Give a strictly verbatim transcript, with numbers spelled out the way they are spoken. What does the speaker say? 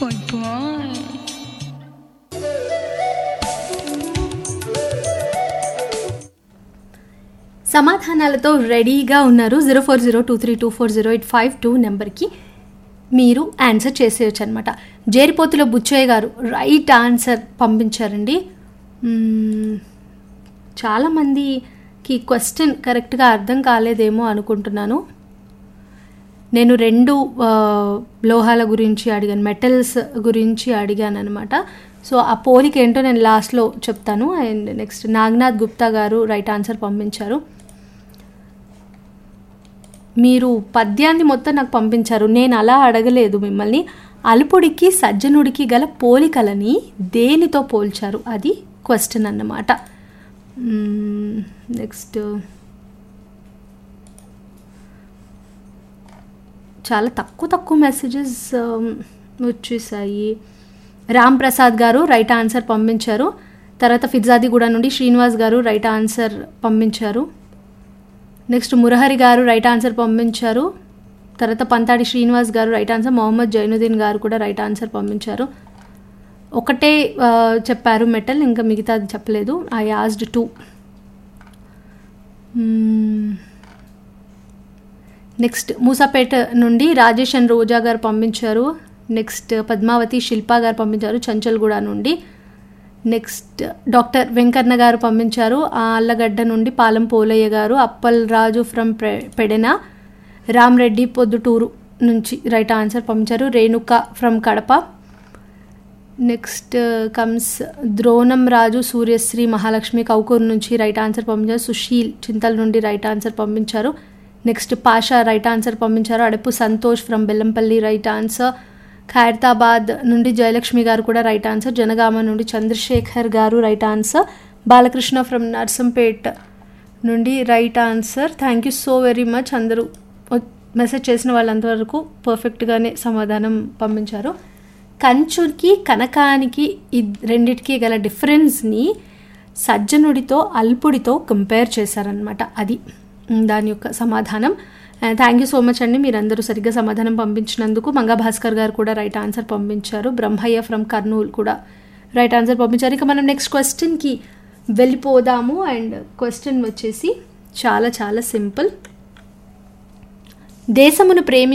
Boy, boy. సమాధానాలతో రెడీగా ఉన్నారు. Zero four zero two three two four zero eight five two నెంబర్కి మీరు answer చేసేయచ్చు అనమాట. జేరిపోతుల బుచ్చయ్య గారు రైట్ ఆన్సర్ పంపించారండి. చాలామందికి క్వశ్చన్ కరెక్ట్గా అర్థం కాలేదేమో అనుకుంటున్నాను. నేను రెండు లోహాల గురించి అడిగాను, మెటల్స్ గురించి అడిగాను అనమాట. సో ఆ పోలిక ఏంటో నేను లాస్ట్లో చెప్తాను. అండ్ నెక్స్ట్ నాగనాథ్ గుప్తా గారు రైట్ ఆన్సర్ పంపించారు. మీరు పద్యాన్ని మొత్తం నాకు పంపించారు. నేను అలా అడగలేదు మిమ్మల్ని. అల్పుడికి సజ్జనుడికి గల పోలికలని దేనితో పోల్చారు, అది క్వశ్చన్ అన్నమాట. నెక్స్ట్ చాలా తక్కువ తక్కువ మెసేజెస్ వచ్చేసాయి. రామ్ ప్రసాద్ గారు రైట్ ఆన్సర్ పంపించారు. తర్వాత ఫిర్జాదిగూడ నుండి శ్రీనివాస్ గారు రైట్ ఆన్సర్ పంపించారు. నెక్స్ట్ మురహరి గారు రైట్ ఆన్సర్ పంపించారు. తర్వాత పంతాడి శ్రీనివాస్ గారు రైట్ ఆన్సర్. మొహమ్మద్ జైనుద్దీన్ గారు కూడా రైట్ ఆన్సర్ పంపించారు. ఒకటే చెప్పారు మెటల్, ఇంకా మిగతాది చెప్పలేదు. I asked two. Next Moosapet నుండి రాజేష్ అండ్ రోజా గారు పంపించారు. నెక్స్ట్ పద్మావతి శిల్పా గారు పంపించారు చంచల్గూడ నుండి. నెక్స్ట్ డాక్టర్ వెంకన్న గారు పంపించారు ఆళ్ళగడ్డ నుండి. పాలెం పోలయ్య గారు, అప్పల్ రాజు ఫ్రమ్ పెడెన, రామ్ రెడ్డి పొద్దుటూరు నుంచి రైట్ ఆన్సర్ పంపించారు. Renuka from Kadapa. Next comes Dronam రాజు, సూర్యశ్రీ, మహాలక్ష్మి కౌకూరు నుంచి రైట్ ఆన్సర్ పంపించారు. సుశీల్ చింతల నుండి రైట్ ఆన్సర్ పంపించారు. నెక్స్ట్ పాషా రైట్ ఆన్సర్ పంపించారు. Adapu Santosh from Bellampalli right answer. Khairatabad నుండి జయలక్ష్మి గారు కూడా రైట్ ఆన్సర్. జనగామ నుండి చంద్రశేఖర్ గారు right answer. Balakrishna from Narsampet నుండి right answer. Thank you so very much. అందరూ మెసేజ్ చేసిన వాళ్ళంతవరకు పర్ఫెక్ట్గానే సమాధానం పంపించారు. కంచుకి కనకానికి ఈ రెండిటికి గల డిఫరెన్స్ని సజ్జనుడితో అల్పుడితో కంపేర్ చేశారనమాట. అది దాని యొక్క సమాధానం. థ్యాంక్ యూ సో మచ్ అండి, మీరందరూ సరిగ్గా సమాధానం పంపించినందుకు. మంగా భాస్కర్ గారు కూడా రైట్ ఆన్సర్ పంపించారు. బ్రహ్మయ్య ఫ్రమ్ కర్నూలు కూడా రైట్ ఆన్సర్ పంపించారు. ఇక మనం నెక్స్ట్ క్వశ్చన్కి వెళ్ళిపోదాము. అండ్ క్వశ్చన్ వచ్చేసి చాలా చాలా సింపుల్. దేశమును ప్రేమి